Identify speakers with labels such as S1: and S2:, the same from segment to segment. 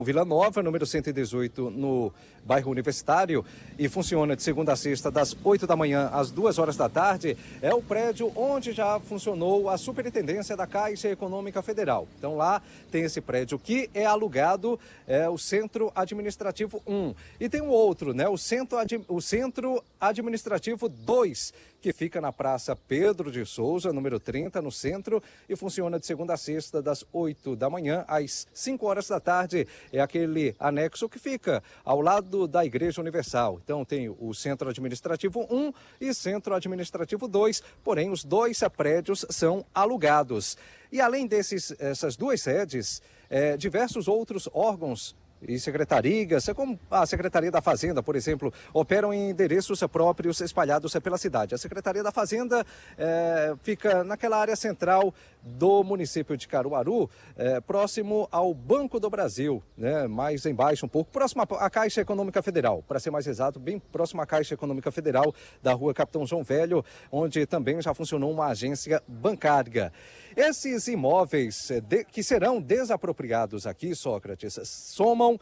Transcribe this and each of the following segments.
S1: Vila Nova, número 118, no bairro Universitário, e funciona de segunda a sexta, das 8 da manhã às 2 horas da tarde. É o prédio onde já funcionou a Superintendência da Caixa Econômica Federal. Então lá tem esse prédio que é alugado, o Centro Administrativo 1. E tem um outro, né? O Centro Administrativo 2, que fica na Praça Pedro de Souza, número 30, no centro, e funciona de segunda a sexta, das 8 da manhã às 5 horas da tarde. É aquele anexo que fica ao lado da Igreja Universal. Então tem o Centro Administrativo 1 e Centro Administrativo 2, porém os dois prédios são alugados. E além essas duas sedes, diversos outros órgãos e secretarias, como a Secretaria da Fazenda, por exemplo, operam em endereços próprios espalhados pela cidade. A Secretaria da Fazenda fica naquela área central do município de Caruaru, próximo ao Banco do Brasil, né? Mais embaixo um pouco, próximo à Caixa Econômica Federal, para ser mais exato, bem próximo à Caixa Econômica Federal da rua Capitão João Velho, onde também já funcionou uma agência bancária. Esses imóveis que serão desapropriados aqui, Sócrates, somam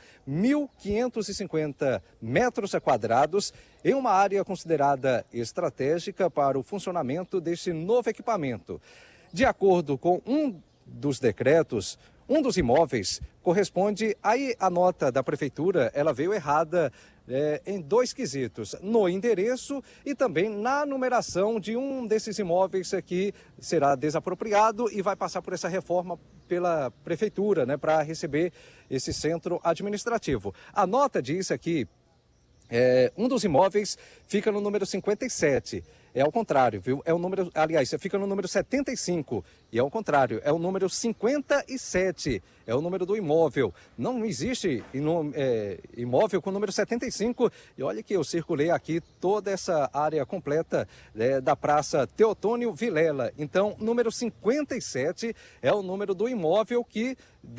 S1: 1.550 metros quadrados em uma área considerada estratégica para o funcionamento deste novo equipamento. De acordo com um dos decretos, um dos imóveis corresponde, aí a nota da prefeitura, ela veio errada em dois quesitos, no endereço e também na numeração de um desses imóveis que será desapropriado e vai passar por essa reforma pela prefeitura, né, para receber esse centro administrativo. A nota diz aqui, um dos imóveis fica no número 57. É ao contrário, viu? É o número, aliás, fica no número 75 e é ao contrário, é o número 57, é o número do imóvel. Não existe imóvel com o número 75. E olha que eu circulei aqui toda essa área completa da Praça Teotônio Vilela. Então, número 57 é o número do imóvel que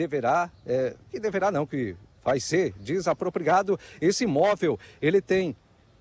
S1: vai ser desapropriado. Esse imóvel, ele tem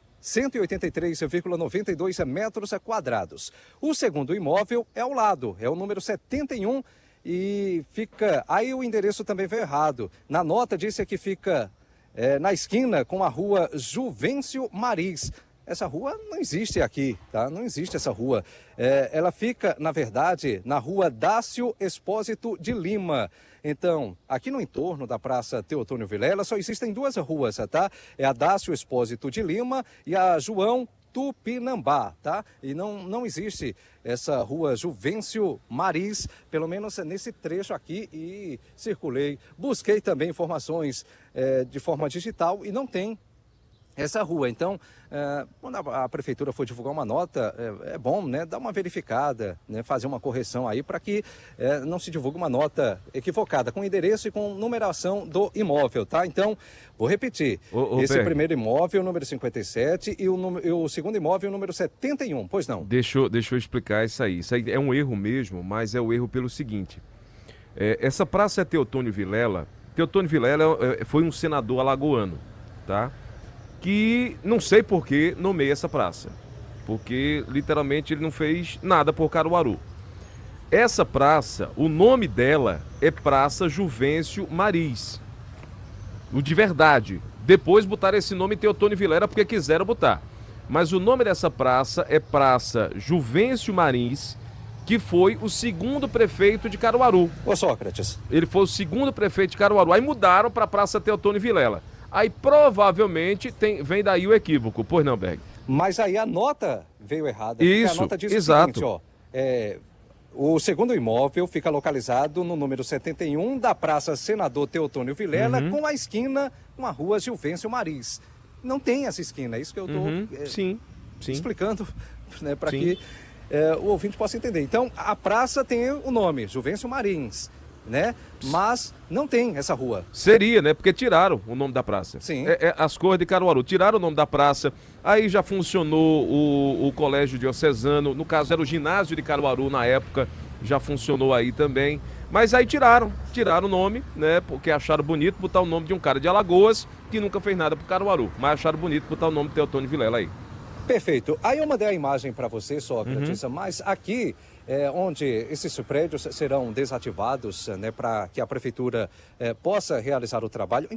S1: 183,92 metros quadrados. O segundo imóvel é ao lado, é o número 71 e fica... Aí o endereço também veio errado. Na nota disse que fica na esquina com a rua Juvencio Maris. Essa rua não existe aqui, tá? Não existe essa rua. Ela fica, na verdade, na rua Dácio Expósito de Lima. Então, aqui no entorno da Praça Teotônio Vilela só existem duas ruas, tá? É a Dácio Expósito de Lima e a João Tupinambá, tá? E não existe essa rua Juvencio Maris, pelo menos nesse trecho aqui, e circulei. Busquei também informações de forma digital e não tem essa rua. Então, quando a prefeitura for divulgar uma nota, é bom, né, dar uma verificada, né, fazer uma correção aí para que não se divulgue uma nota equivocada, com endereço e com numeração do imóvel, tá? Então, vou repetir, esse primeiro imóvel, número 57, e o segundo imóvel, número 71, pois não?
S2: Deixa eu explicar isso aí. Isso aí é um erro mesmo, mas é o erro pelo seguinte. Essa praça é Teotônio Vilela. Teotônio Vilela foi um senador alagoano, tá? Que não sei por que nomeia essa praça, porque literalmente ele não fez nada por Caruaru. Essa praça, o nome dela é Praça Juvencio Maris, o de verdade. Depois botaram esse nome Teotônio Vilela porque quiseram botar, mas o nome dessa praça é Praça Juvencio Maris, que foi o segundo prefeito de Caruaru.
S1: Ô Sócrates,
S2: ele foi o segundo prefeito de Caruaru, aí mudaram para Praça Teotônio Vilela. Aí provavelmente vem daí o equívoco, pois não, Berg?
S1: Mas aí a nota veio errada.
S2: Isso,
S1: a nota diz
S2: exato.
S1: O seguinte, o segundo imóvel fica localizado no número 71 da Praça Senador Teotônio Vilela, com a esquina com a rua Juvencio Maris. Não tem essa esquina, é isso que eu estou explicando, né, para que o ouvinte possa entender. Então, a praça tem o nome, Juvencio Maris, né? Mas não tem essa rua.
S2: Seria, né? Porque tiraram o nome da praça.
S1: Sim.
S2: As cores de Caruaru, tiraram o nome da praça. Aí já funcionou o colégio diocesano, no caso era o ginásio de Caruaru na época, já funcionou aí também. Mas aí tiraram o nome, né? Porque acharam bonito botar o nome de um cara de Alagoas que nunca fez nada pro Caruaru. Mas acharam bonito botar o nome de Teotônio Vilela aí.
S1: Perfeito. Aí eu mandei a imagem para você, Sócrates, mas aqui onde esses prédios serão desativados, né, para que a prefeitura possa realizar o trabalho.